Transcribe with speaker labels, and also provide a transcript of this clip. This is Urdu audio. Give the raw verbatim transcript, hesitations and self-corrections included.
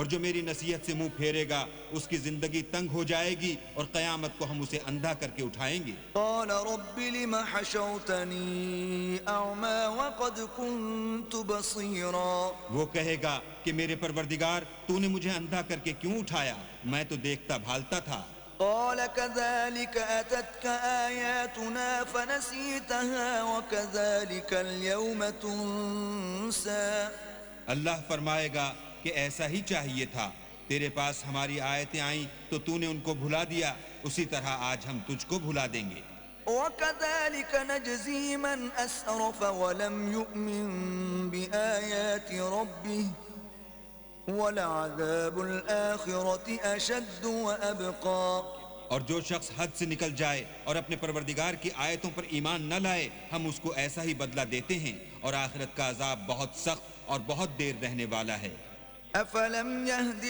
Speaker 1: اور جو میری نصیحت سے منہ پھیرے گا اس کی زندگی تنگ ہو جائے گی اور قیامت کو ہم اسے اندھا کر کے اٹھائیں گے.
Speaker 2: قال رب لم حشوتني أعمى وقد كنت بصيرا.
Speaker 1: وہ کہے گا کہ میرے پروردگار تو نے مجھے اندھا کر کے کیوں اٹھایا؟ میں تو دیکھتا بھالتا تھا.
Speaker 2: قال كذلك أتتك آياتنا فنسيتها وكذلك اليوم تنسى.
Speaker 1: اللہ فرمائے گا کہ ایسا ہی چاہیے تھا، تیرے پاس ہماری آیتیں آئیں تو تو نے ان کو بھلا دیا، اسی طرح آج ہم تجھ کو بھلا دیں گے.
Speaker 2: وكذلك نجزي من أسرف ولم يؤمن بآيات ربه ولعذاب الآخرة أشد وأبقى.
Speaker 1: اور جو شخص حد سے نکل جائے اور اپنے پروردگار کی آیتوں پر ایمان نہ لائے ہم اس کو ایسا ہی بدلہ دیتے ہیں، اور آخرت کا عذاب بہت سخت اور بہت دیر رہنے والا ہے.
Speaker 2: أفلم يهد